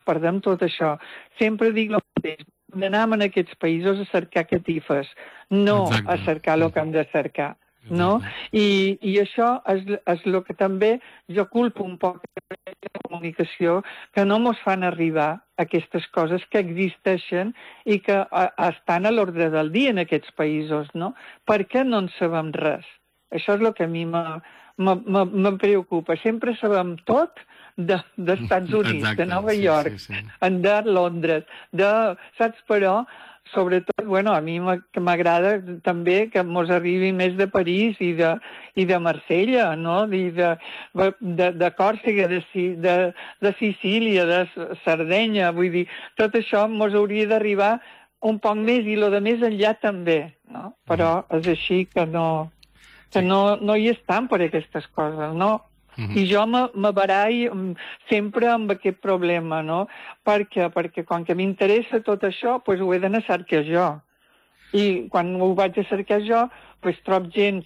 perdem tot això. Sempre dic el mateix, anem en aquests països a cercar catifes, no a cercar el que hem de cercar. No? I això és el que també jo culpo un poc de comunicació, que no mos fan arribar aquestes coses que existeixen i que estan a l'ordre del dia en aquests països, no? Per què no en sabem res? Això és el que a mi me preocupa. Sempre sabem tot d'Estats Units, de Nova York, de Londres, saps, però sobretot, bueno, a mi m'agrada també que mos arribi més de París i de Marsella, no? I de Còrsega, de Sicília, de Sardenya, vull dir, tot això mos hauria d'arribar un poc més i lo de més enllà també, no? Però és així que no hi estan per aquestes coses, no? I jo me barallo sempre amb aquest problema, no? Perquè com que m'interessa tot això, doncs ho he d'anar a cercar jo. I quan ho vaig a cercar jo, doncs trob gent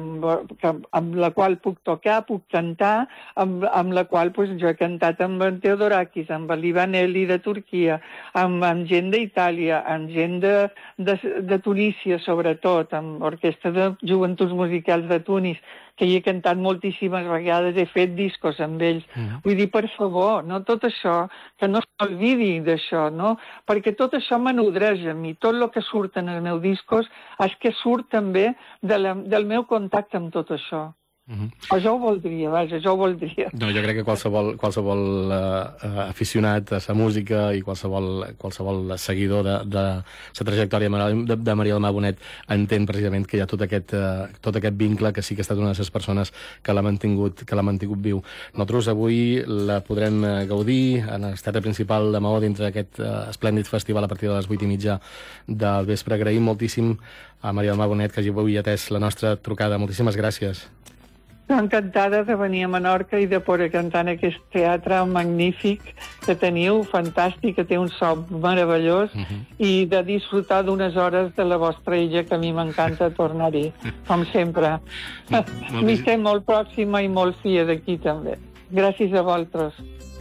amb la qual puc tocar, puc cantar, amb la qual doncs, jo he cantat amb en Theodorakis, amb l'Ivanelli de Turquia, amb gent d'Itàlia, amb gent de Tunísia, sobretot, amb Orquestra de Joventuts Musicals de Tunis, que hi he cantat moltíssimes vegades, he fet discos amb ells. Vull dir, per favor, no tot això, que no s'olvidi d'això, no? Perquè tot això m'enodreix a mi. Tot el que surt en els meus discos és que surt també del meu contacte amb tot això. Jo ho voldria, vaja, jo ho voldria. No, jo crec que qualsevol aficionat a la música i qualsevol seguidor de la trajectòria de Maria del Mar Bonet entén precisament que hi ha tot aquest vincle, que sí que ha estat una de les persones que l'ha mantingut viu. Nosaltres avui la podrem gaudir en el teatre principal de Maó dintre d'aquest esplèndid festival a partir de les 8:30 del vespre. Agraïm moltíssim a Maria del Mar Bonet que hagi avui atès la nostra trucada. Moltíssimes gràcies. Encantada de venir a Menorca i de poder cantar en aquest teatre magnífic que teniu, fantàstic, que té un so meravellós, i de disfrutar d'unes hores de la vostra illa, que a mi m'encanta tornar-hi, com sempre. M'hi sé molt pròxima i molt fia d'aquí també. Gràcies a vosaltres.